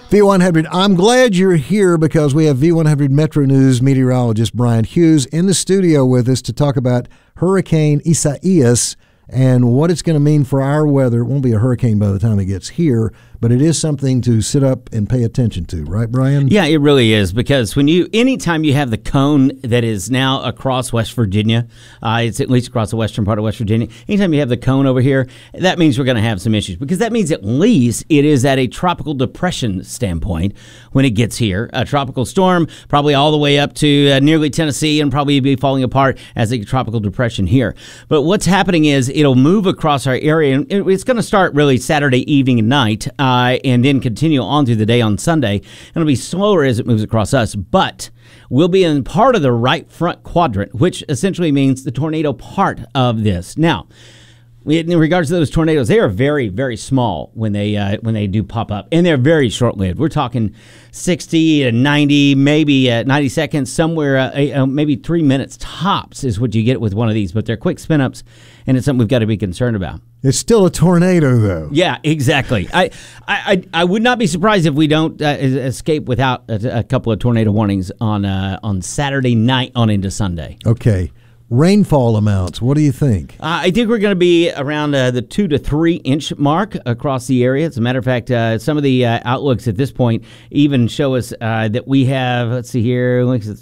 V100, I'm glad you're here because we have V100 Metro News meteorologist Brian Hughes in the studio with us to talk about Hurricane Isaias and what it's going to mean for our weather. It won't be a hurricane by the time it gets here, but it is something to sit up and pay attention to, right, Brian? Yeah, it really is, because anytime you have the cone that is now across West Virginia, it's at least across the western part of West Virginia, anytime you have the cone over here, that means we're going to have some issues, because that means at least it is at a tropical depression standpoint when it gets here. A tropical storm, probably all the way up to nearly Tennessee, and probably be falling apart as a tropical depression here. But what's happening is it'll move across our area, and it's going to start really Saturday evening and night, and then continue on through the day on Sunday. And it'll be slower as it moves across us, but we'll be in part of the right front quadrant, which essentially means the tornado part of this. Now, in regards to those tornadoes, they are very, very small when they do pop up, and they're very short-lived. We're talking 60 to 90, maybe 90 seconds, somewhere maybe 3 minutes tops is what you get with one of these. But they're quick spin-ups, and it's something we've got to be concerned about. It's still a tornado, though. Yeah, exactly. I would not be surprised if we don't escape without a couple of tornado warnings on Saturday night on into Sunday. Okay. Rainfall amounts, what do you think? I think we're going to be around the 2 to 3 inch mark across the area. As a matter of fact, some of the outlooks at this point even show us that we have, let's see here,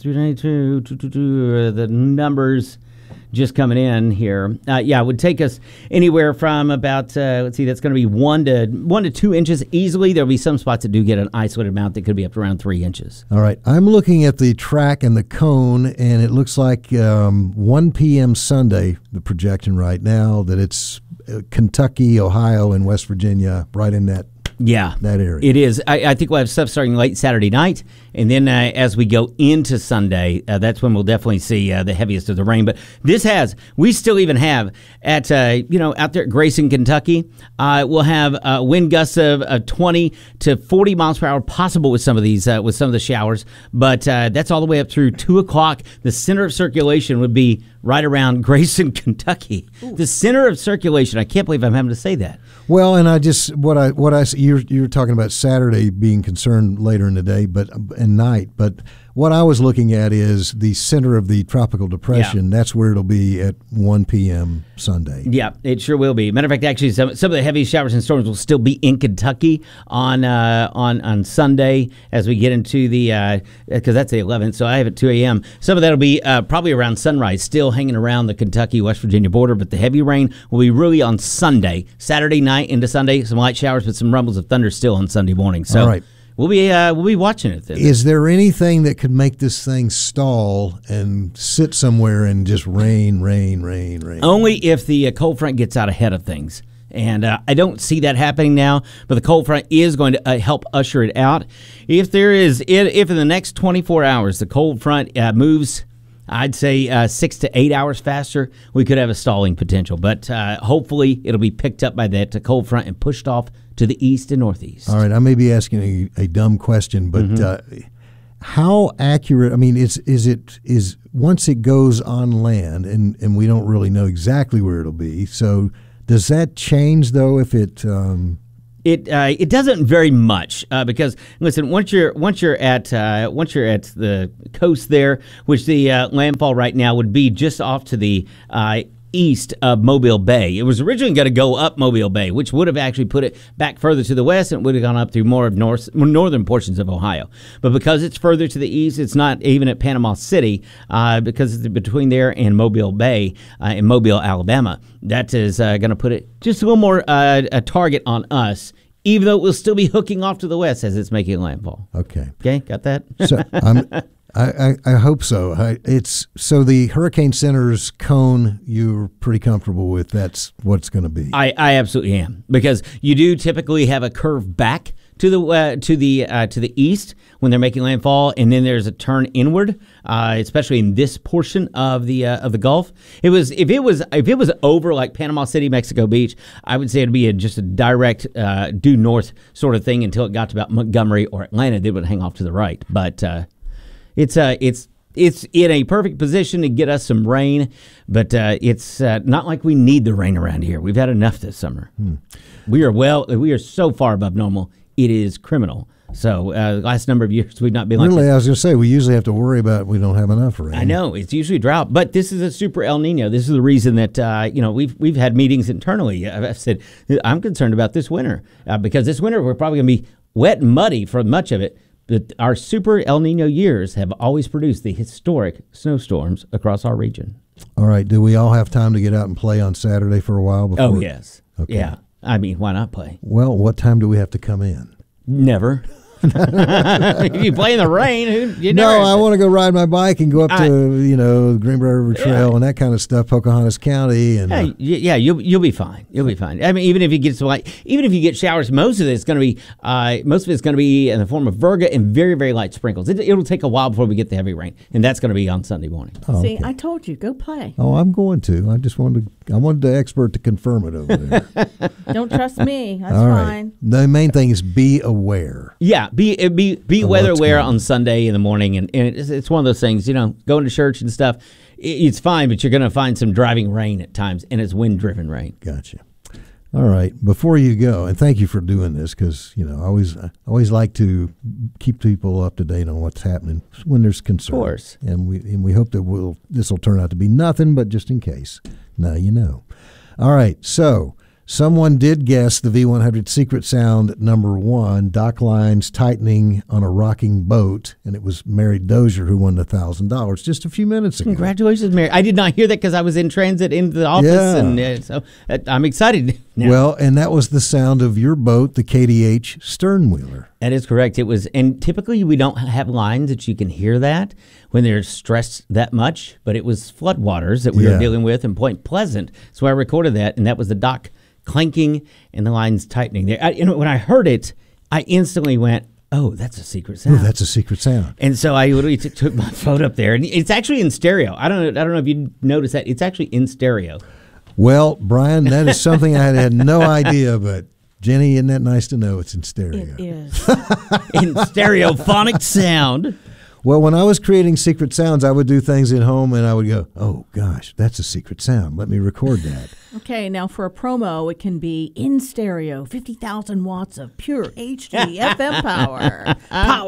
392, the numbers just coming in here. It would take us anywhere from about, let's see, that's going to be 1 to 2 inches easily. There'll be some spots that do get an isolated amount that could be up to around 3 inches. All right. I'm looking at the track and the cone, and it looks like 1 p.m. Sunday, the projection right now, that it's Kentucky, Ohio, and West Virginia, right in that area. It is. I think we'll have stuff starting late Saturday night, and then as we go into Sunday, that's when we'll definitely see the heaviest of the rain. But we still even have at out there at Grayson, Kentucky, we'll have wind gusts of 20 to 40 miles per hour possible with some of these with some of the showers. But that's all the way up through 2 o'clock. The center of circulation would be right around Grayson, Kentucky. Ooh. The center of circulation. I can't believe I'm having to say that. Well, and you're talking about Saturday being concerned later in the day, and night. But what I was looking at is the center of the tropical depression. Yeah. That's where it'll be at 1 p.m. Sunday. Yeah, it sure will be. Matter of fact, actually, some of the heavy showers and storms will still be in Kentucky on Sunday as we get into the because that's the 11th. So I have at 2 a.m. Some of that'll be probably around sunrise, still hanging around the Kentucky-West Virginia border. But the heavy rain will be really on Sunday, Saturday night into Sunday. Some light showers, but some rumbles of thunder still on Sunday morning. So. All right. We'll be watching it then. Is there anything that could make this thing stall and sit somewhere and just rain? Only if the cold front gets out ahead of things. And I don't see that happening now, but the cold front is going to help usher it out. If in the next 24 hours the cold front moves, I'd say 6 to 8 hours faster, we could have a stalling potential. But hopefully it'll be picked up by that cold front and pushed off to the east and northeast. All right, I may be asking a dumb question, but how accurate? I mean, is once it goes on land, and we don't really know exactly where it'll be. So does that change though if it? It doesn't very much because listen, once you're at the coast there, which the landfall right now would be just off to the east of Mobile Bay. It was originally going to go up Mobile Bay, which would have actually put it back further to the west, and it would have gone up through more of northern portions of Ohio. But because it's further to the east, it's not even at Panama City because it's between there and Mobile Bay in Mobile, Alabama. That is going to put it just a little more a target on us, even though it will still be hooking off to the west as it's making landfall. Okay, got that? So I hope so. So the Hurricane Center's cone, you're pretty comfortable with. That's what it's going to be. I absolutely am, because you do typically have a curve back to the east when they're making landfall, and then there's a turn inward, especially in this portion of the Gulf. If it was over like Panama City, Mexico Beach, I would say it'd be just a direct due north sort of thing until it got to about Montgomery or Atlanta. They would hang off to the right, but. It's in a perfect position to get us some rain, but it's not like we need the rain around here. We've had enough this summer. We are so far above normal, it is criminal. So last number of years, we've not been like Really, this. I was going to say, we usually have to worry about we don't have enough rain. I know it's usually drought, but this is a super El Nino. This is the reason that we've had meetings internally. I've said I'm concerned about this winter because this winter we're probably going to be wet and muddy for much of it. But our super El Nino years have always produced the historic snowstorms across our region. All right. Do we all have time to get out and play on Saturday for a while? Before? Oh yes, Okay. yeah. I mean, why not play? Well, what time do we have to come in? Never. If you play in the rain, you never. No, I want to go ride my bike and go up to Greenbrier River Trail and that kind of stuff, Pocahontas County, and you'll be fine. You'll be fine. I mean, even if you get showers, most of it's going to be in the form of virga and very, very light sprinkles. It'll take a while before we get the heavy rain, and that's going to be on Sunday morning. Oh, See, okay. I told you, go play. Oh, I'm going to. I wanted the expert to confirm it over there. Don't trust me. That's All right. fine. The main thing is be aware. Yeah, be weather what's aware going on. on Sunday in the morning, and it's one of those things. Going to church and stuff, it's fine, but you're going to find some driving rain at times, and it's wind-driven rain. Gotcha. All right. Before you go, and thank you for doing this, because I always like to keep people up to date on what's happening when there's concern. Of course. And we hope that this will turn out to be nothing, but just in case, now you know. All right. So someone did guess the V100 secret sound number 1, dock lines tightening on a rocking boat, and it was Mary Dozier who won the $1,000 just a few minutes ago. Congratulations, Mary. I did not hear that because I was in transit into the office, Yeah. and so I'm excited now. Well, and that was the sound of your boat, the KDH Sternwheeler. That is correct. It was, and typically we don't have lines that you can hear that when they're stressed that much, but it was floodwaters that we were Yeah. dealing with in Point Pleasant. So I recorded that, and that was the dock clanking and the lines tightening there. When I heard it, I instantly went, "Oh, that's a secret sound." Oh, that's a secret sound. And so I literally took my phone up there, and it's actually in stereo. I don't know if you noticed that. It's actually in stereo. Well, Brian, that is something I had no idea, but Jenny, isn't that nice to know it's in stereo? It is. In stereophonic sound. Well, when I was creating secret sounds, I would do things at home and I would go, "Oh gosh, that's a secret sound. Let me record that." Okay, now for a promo, it can be in stereo, 50,000 watts of pure HD FM power.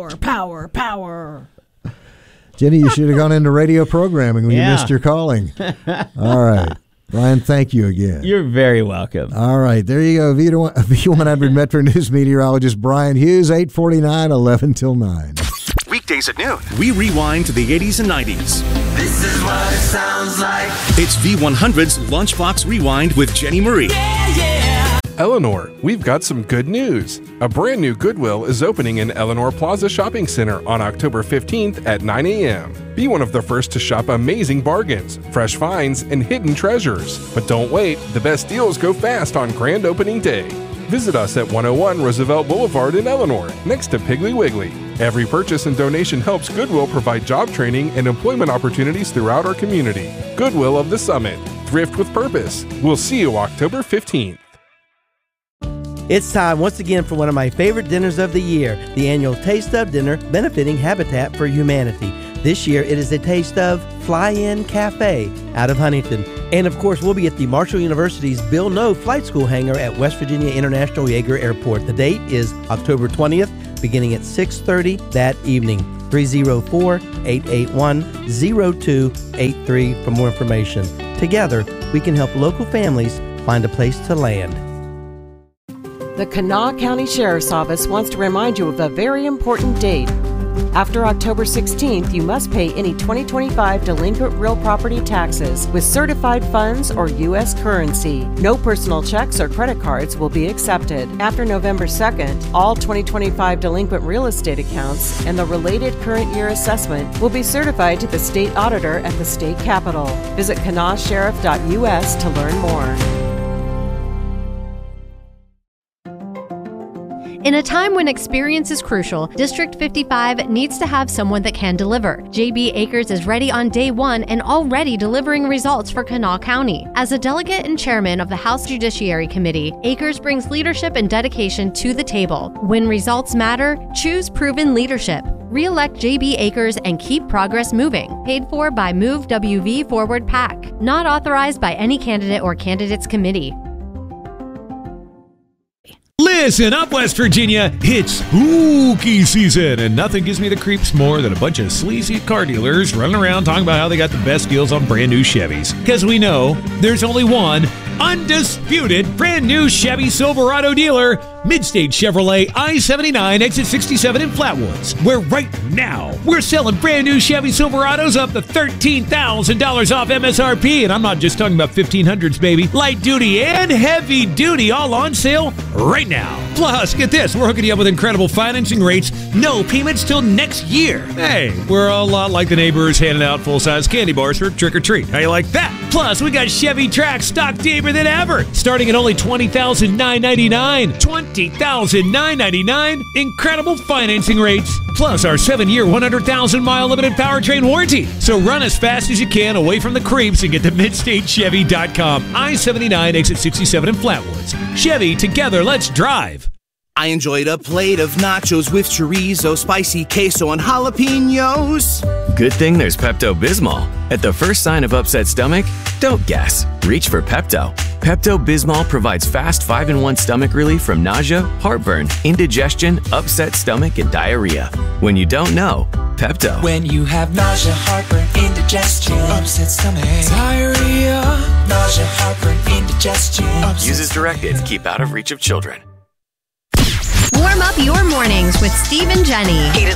Power. Jenny, you should have gone into radio programming when you Yeah. missed your calling. All right. Brian, thank you again. You're very welcome. All right, there you go. V100 Metro News meteorologist Brian Hughes, 8:49, 11 till 9. Weekdays at noon, we rewind to the 80s and 90s. This is what it sounds like. It's V100's Lunchbox Rewind with Jenny Marie. Eleanor, we've got some good news. A brand new Goodwill is opening in Eleanor Plaza Shopping Center on October 15th at 9 a.m. Be one of the first to shop amazing bargains, fresh finds, and hidden treasures. But don't wait, the best deals go fast on grand opening day. Visit us at 101 Roosevelt Boulevard in Eleanor, next to Piggly Wiggly. Every purchase and donation helps Goodwill provide job training and employment opportunities throughout our community. Goodwill of the Summit. Thrift with purpose. We'll see you October 15th. It's time once again for one of my favorite dinners of the year, the annual Taste of Dinner benefiting Habitat for Humanity. This year it is a Taste of Fly-In Cafe out of Huntington. And of course we'll be at the Marshall University's Bill Noe Flight School hangar at West Virginia International Yeager Airport. The date is October 20th, beginning at 6:30 that evening. 304-881-0283 for more information. Together, we can help local families find a place to land. The Kanawha County Sheriff's Office wants to remind you of a very important date. After October 16th, you must pay any 2025 delinquent real property taxes with certified funds or U.S. currency. No personal checks or credit cards will be accepted. After November 2nd, all 2025 delinquent real estate accounts and the related current year assessment will be certified to the state auditor at the state capitol. Visit kanawhasheriff.us to learn more. In a time when experience is crucial, District 55 needs to have someone that can deliver. JB Akers is ready on day one and already delivering results for Kanawha County. As a delegate and chairman of the House Judiciary Committee, Akers brings leadership and dedication to the table. When results matter, choose proven leadership. Re-elect JB Akers and keep progress moving. Paid for by Move WV Forward PAC. Not authorized by any candidate or candidates committee. Listen up, West Virginia. It's spooky season, and nothing gives me the creeps more than a bunch of sleazy car dealers running around talking about how they got the best deals on brand new Chevys. Because we know there's only one undisputed brand new Chevy Silverado dealer, Midstate Chevrolet I-79 exit 67 in Flatwoods, where right now we're selling brand new Chevy Silverados up to $13,000 off MSRP, and I'm not just talking about 1500s, baby. Light duty and heavy duty all on sale right now. Plus, get this, we're hooking you up with incredible financing rates, no payments till next year. Hey, we're a lot like the neighbors handing out full-size candy bars for trick-or-treat. How you like that? Plus, we got Chevy Trax stock deeper than ever, starting at only $20,999. $20,999. Incredible financing rates. Plus, our 7-year, 100,000-mile limited powertrain warranty. So run as fast as you can away from the creeps and get to MidstateChevy.com. I-79 exit 67 in Flatwoods. Chevy, together, let's drive. I enjoyed a plate of nachos with chorizo, spicy queso, and jalapenos. Good thing there's Pepto-Bismol. At the first sign of upset stomach, don't guess. Reach for Pepto. Pepto-Bismol provides fast 5-in-1 stomach relief from nausea, heartburn, indigestion, upset stomach, and diarrhea. When you don't know, Pepto. When you have nausea, heartburn, indigestion, upset stomach, diarrhea, nausea, heartburn, indigestion. Use as directed. Keep out of reach of children. Warm up your mornings with Steve and Jenny. 8 at